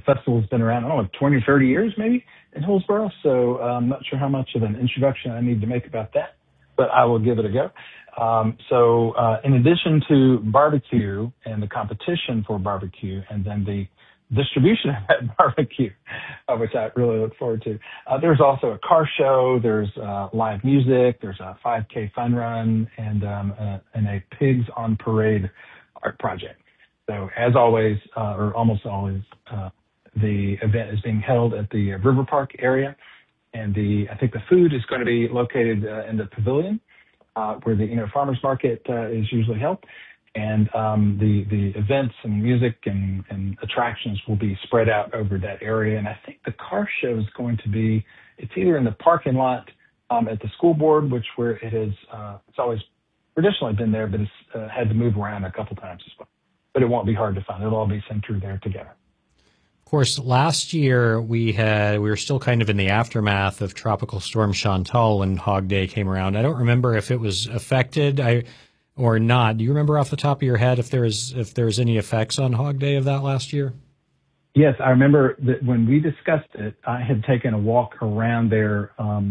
festival's been around, I don't know, 20 or 30 years maybe in Hillsborough. So I'm not sure how much of an introduction I need to make about that, but I will give it a go. In addition to barbecue and the competition for barbecue and then the distribution of that barbecue, which I really look forward to, there's also a car show, there's live music, there's a 5K fun run, and a Pigs on Parade art project. So as always, or almost always, the event is being held at the River Park area, and I think the food is going to be located in the pavilion where the farmers market is usually held, and the events and music and attractions will be spread out over that area. And I think the car show is going to be, it's either in the parking lot at the school board, where it is, it's always traditionally been there, but it's had to move around a couple times as well. But it won't be hard to find. It'll all be centered there together. Of course, last year we were still kind of in the aftermath of Tropical Storm Chantal when Hog Day came around. I don't remember if it was affected or not. Do you remember off the top of your head if there's any effects on Hog Day of that last year? Yes, I remember that when we discussed it, I had taken a walk around there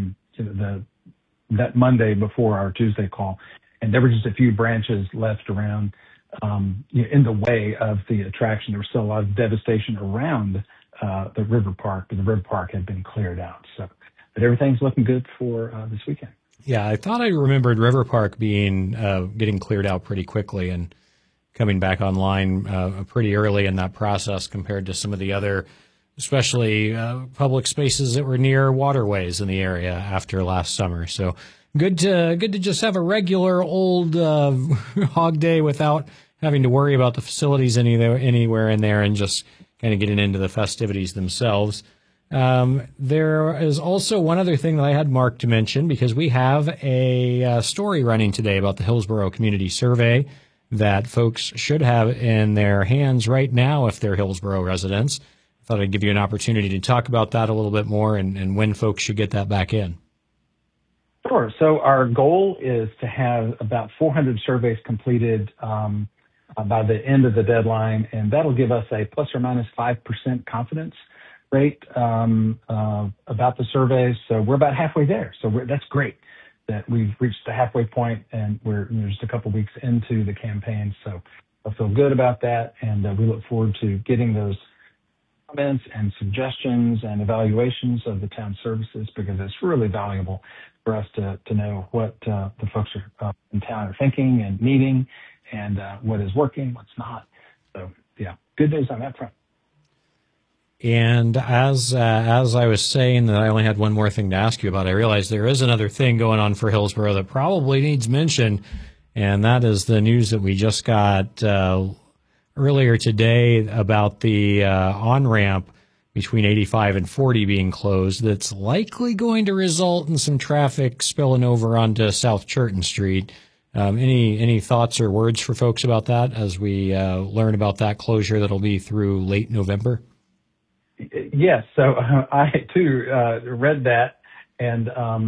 that Monday before our Tuesday call, and there were just a few branches left around in the way of the attraction. There was still a lot of devastation around the River Park, but the River Park had been cleared out. But everything's looking good for this weekend. Yeah, I thought I remembered River Park getting cleared out pretty quickly and coming back online pretty early in that process compared to some of the other, especially public spaces that were near waterways in the area after last summer. So good to just have a regular old Hog Day without having to worry about the facilities anywhere in there and just kind of getting into the festivities themselves. There is also one other thing that I had marked to mention, because we have a story running today about the Hillsborough Community Survey that folks should have in their hands right now if they're Hillsborough residents. I thought I'd give you an opportunity to talk about that a little bit more and when folks should get that back in. Sure. So our goal is to have about 400 surveys completed by the end of the deadline, and that'll give us a plus or minus 5% confidence rate about the surveys. So we're about halfway there. So that's great that we've reached the halfway point, and we're just a couple weeks into the campaign. So I feel good about that, and we look forward to getting those comments and suggestions and evaluations of the town services, because it's really valuable for us to know what the folks in town are thinking and needing, and what is working, what's not. So yeah, good news on that front. And as I was saying that I only had one more thing to ask you about, I realized there is another thing going on for Hillsborough that probably needs mention, and that is the news that we just got earlier today about the on-ramp between 85 and 40 being closed. That's likely going to result in some traffic spilling over onto South Churton Street. Any thoughts or words for folks about that as we learn about that closure that'll be through late November? Yes. So I too read that, and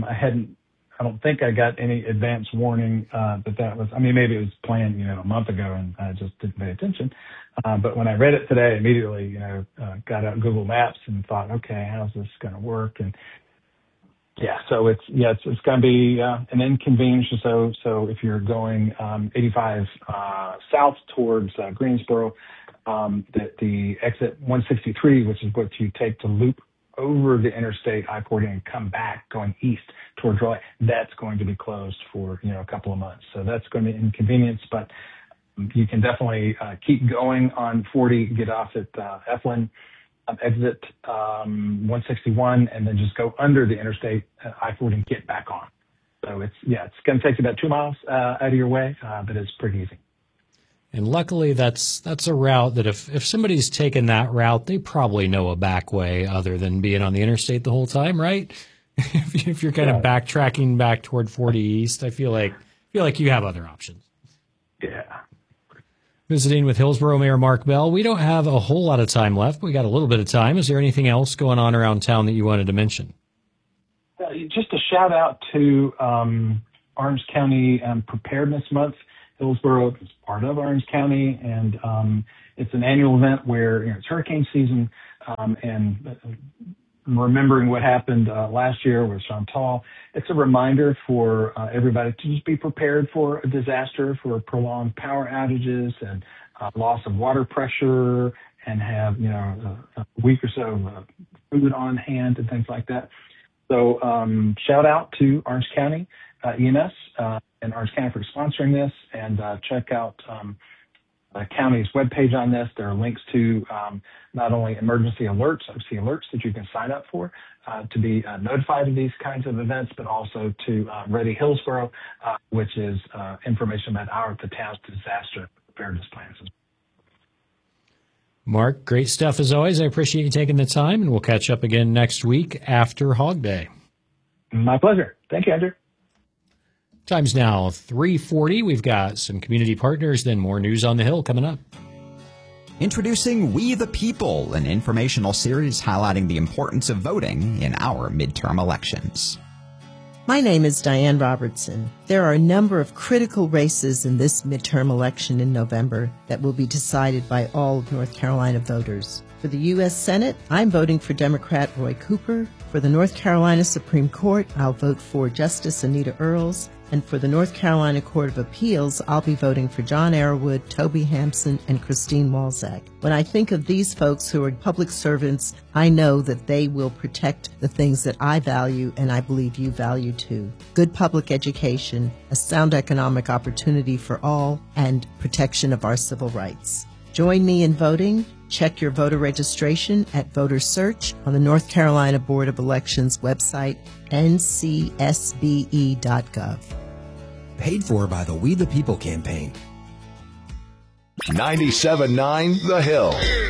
I don't think I got any advance warning that was, maybe it was planned, a month ago, and I just didn't pay attention. But when I read it today, immediately, got out Google Maps and thought, okay, how's this going to work? And yeah, so it's going to be an inconvenience. So if you're going 85 south towards Greensboro, the exit 163, which is what you take to loop over the interstate I-40 and come back going east towards Raleigh, that's going to be closed for a couple of months. So that's going to be inconvenience, but you can definitely keep going on 40, get off at Eflin, exit 161, and then just go under the interstate I-40 and get back on. So it's going to take you about 2 miles out of your way, but it's pretty easy. And luckily, that's a route that if somebody's taken that route, they probably know a back way other than being on the interstate the whole time, right? If you're kind of backtracking back toward 40 East, I feel like you have other options. Yeah. Visiting with Hillsborough Mayor Mark Bell. We don't have a whole lot of time left. We got a little bit of time. Is there anything else going on around town that you wanted to mention? Just a shout out to Orange County Preparedness Month. Hillsborough is part of Orange County, and it's an annual event where it's hurricane season, and remembering what happened last year with Chantal. It's a reminder for everybody to just be prepared for a disaster, for prolonged power outages and loss of water pressure, and have a week or so of food on hand and things like that. So shout out to Orange County EMS and Orange County for sponsoring this, and check out the county's webpage on this. There are links to not only emergency alerts that you can sign up for to be notified of these kinds of events, but also to Ready Hillsborough, which is information about the town's disaster preparedness plans. Mark, great stuff as always. I appreciate you taking the time, and we'll catch up again next week after Hog Day. My pleasure. Thank you, Andrew. Time's now 3:40. We've got some community partners, then more news on the Hill coming up. Introducing We the People, an informational series highlighting the importance of voting in our midterm elections. My name is Diane Robertson. There are a number of critical races in this midterm election in November that will be decided by all of North Carolina voters. For the U.S. Senate, I'm voting for Democrat Roy Cooper. For the North Carolina Supreme Court, I'll vote for Justice Anita Earls. And for the North Carolina Court of Appeals, I'll be voting for John Arrowood, Toby Hampson, and Christine Walzak. When I think of these folks who are public servants, I know that they will protect the things that I value and I believe you value too. Good public education, a sound economic opportunity for all, and protection of our civil rights. Join me in voting. Check your voter registration at Voter Search on the North Carolina Board of Elections website, ncsbe.gov. Paid for by the We the People campaign. 97.9 The Hill.